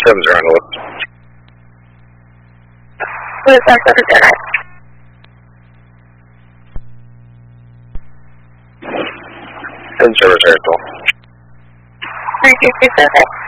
Sims are on the list. Who is on 709? In service, Airfield. 3237.